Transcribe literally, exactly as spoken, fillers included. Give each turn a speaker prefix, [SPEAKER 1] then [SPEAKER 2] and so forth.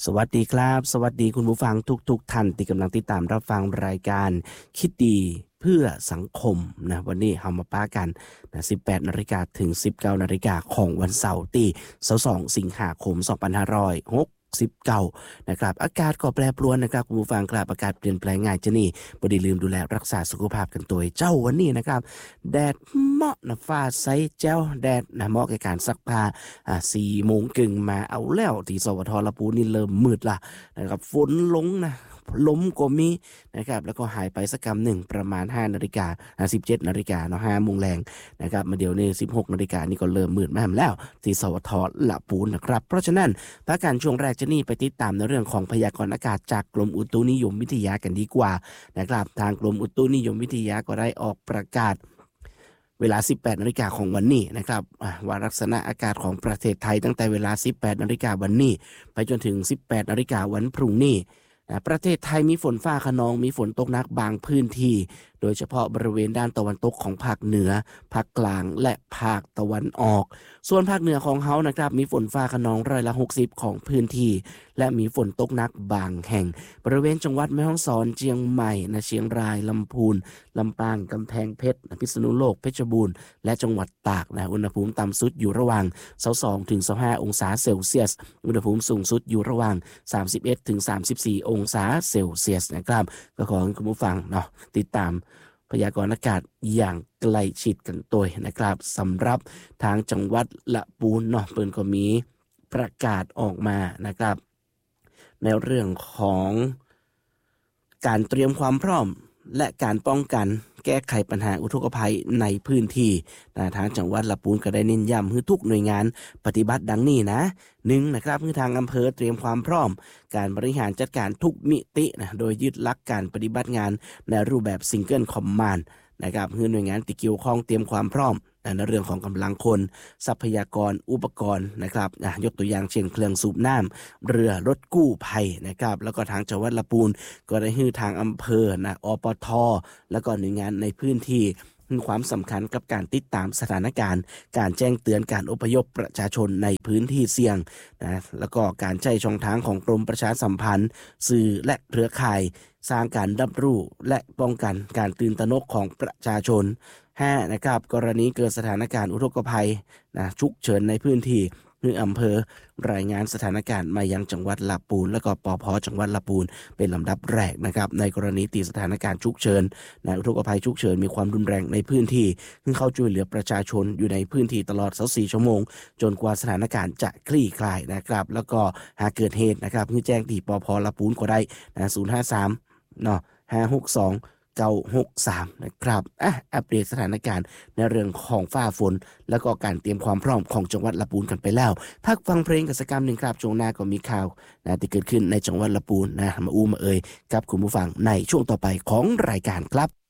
[SPEAKER 1] สวัสดีครับสวัสดีคุณผู้ฟังทุกๆท่านที่กำลังติดตามรับฟังรายการคิดดีเพื่อสังคมนะวันนี้เฮามาป้ากันนะสิบแปดนาฬิกาถึงสิบเก้านาฬิกาของวันเสาร์ที่สองสิงหาคมสองพันห้าร้อยหกสิบเก้านะครับอากาศก็แปรปรวนนะครับคุณผู้ฟังครับอากาศเปลี่ยนแปลงง่ายจะนี่บ่ได้ลืมดูแลรักษาสุขภาพกันตัวเจ้าวันนี้นะครับแดดเหมาะนะฟ้าใสแจ้วแดดนะเหมาะกับการซักผ้าอ่าสี่โมงครึ่งมาเอาแล้วที่สวทลปูนี่เริ่มมืดละนะครับฝนลงนะลมก็มีนะครับแล้วก็หายไปสักกำหนึ่งประมาณห้านาฬิกาอ่าสิบเจ็ดนาฬิกาเนาะห้าโมงแรงนะครับมาเดี๋ยวนี้สิบหกนาฬิกานี่ก็เริ่มมืดแม่มแล้วที่สวทละปูนนะครับเพราะฉะนั้นภาคการช่วงแรกจะนี่ไปติดตามในเรื่องของพยากรณ์อากาศจากกรมอุตุนิยมวิทยากันดีกว่านะครับทางกรมอุตุนิยมวิทยาก็ได้ออกประกาศเวลา สิบแปดนาฬิกาของวันนี้นะครับว่าลักษณะอากาศของประเทศไทยตั้งแต่เวลา สิบแปดนาฬิกาวันนี้ไปจนถึง สิบแปดนาฬิกาวันพรุ่งนี้ประเทศไทยมีฝนฟ้าคะนองมีฝนตกหนักบางพื้นที่โดยเฉพาะบริเวณด้านตะวันตกของภาคเหนือภาคกลางและภาคตะวันออกส่วนภาคเหนือของเฮานะครับมีฝนฟ้าคะนองร้อยละหกสิบของพื้นที่และมีฝนตกหนักบางแห่งบริเวณจังหวัดแม่ฮ่องสอนเชียงใหม่นะเชียงรายลำพูนลำปางกำแพงเพชรพิษณุโลกเพชรบูรณ์และจังหวัดตากนะอุณหภูมิต่ำสุดอยู่ระหว่างยี่สิบสองถึงยี่สิบห้าองศาเซลเซียสอุณหภูมิสูงสุดอยู่ระหว่างสามสิบเอ็ดถึงสามสิบสี่องศาเซลเซียสนะครับก็ขอให้คุณผู้ฟังเนาะติดตามพยากรณ์อากาศอย่างใกล้ชิดกันตัวนะครับสำหรับทางจังหวัดละปูนเนาะเปิ้นก็มีประกาศออกมานะครับในเรื่องของการเตรียมความพร้อมและการป้องกันแก้ไขปัญหาอุทกภัยในพื้นที่ทางจังหวัดละปูนก็ได้เน้นย้ำให้ทุกหน่วยงานปฏิบัติดังนี้นะหนึ่งนะครับคือทางอำเภอเตรียมความพร้อมการบริหารจัดการทุกมิตินะโดยยึดหลักการปฏิบัติงานในรูปแบบซิงเกิลคอมมานด์นะครับคือหน่วยงานที่เกี่ยวข้องเตรียมความพร้อมในเรื่องของกำลังคนทรัพยากรอุปกรณ์นะครับยกตัวอย่างเช่นเครื่องสูบน้ำเรือรถกู้ภัยนะครับแล้วก็ทางจังหวัดละปูนก็ได้ให้ทางอำเภอนะอปทแล้วก็หน่วยงานในพื้นที่มีความสำคัญกับการติดตามสถานการณ์การแจ้งเตือนการอพยพประชาชนในพื้นที่เสี่ยงนะแล้วก็การใช้ช่องทางของกรมประชาสัมพันธ์สื่อและเครือข่ายสร้างการรับรู้และป้องกันการตื่นตระหนกของประชาชนห้านะครับกรณีเกิดสถานการณ์อุทกภัยนะฉุกเฉินในพื้นที่คืออำเภอรายงานสถานการณ์มายังจังหวัดลำพูนและก็ปภจังหวัดลำพูนเป็นลำดับแรกนะครับในกรณีที่สถานการณ์ฉุกเฉินนะอุทกภัยฉุกเฉินมีความรุนแรงในพื้นที่ซึ่งเข้าช่วยเหลือประชาชนอยู่ในพื้นที่ตลอดยี่สิบสี่ชั่วโมงจนกว่าสถานการณ์จะคลี่คลายนะครับแล้วก็หากเกิดเหตุนะครับคือแจ้งที่ปภลำพูนก็ได้นะศูนย์ห้าสามเนาะห้าหกสองเก้าหกสามนะครับอ่ะอัปเดตสถานการณ์ในเรื่องของฟ้าฝนแล้วก็การเตรียมความพร้อมของจังหวัดลำพูนกันไปแล้วพักฟังเพลงกิจกรรมหนึ่งครับช่วงหน้าก็มีข่าวนะที่เกิดขึ้นในจังหวัดลำพูนนะมาอู้มาเอ่ยกับคุณผู้ฟังในช่วงต่อไปของรายการครับ